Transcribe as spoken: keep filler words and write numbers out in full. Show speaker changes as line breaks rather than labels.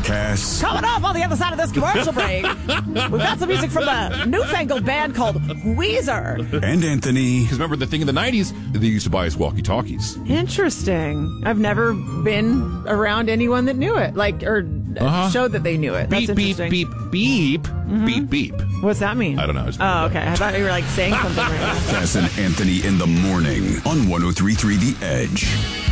podcasts.
Coming up on the other side of this commercial break, we've got some music from the newfangled band called Weezer.
And Anthony.
Because remember the thing in the nineties, they used to buy us walkie-talkies.
Interesting. I've never been around anyone that knew it, like, or
Uh-huh.
showed that they knew it. That's
Beep, beep,
interesting.
beep, beep,
Mm-hmm.
beep, beep.
What's that mean?
I don't know. I just
Oh,
made
okay.
that
I thought you were like saying something right now.
Cass and Anthony in the morning on one oh three point three The Edge.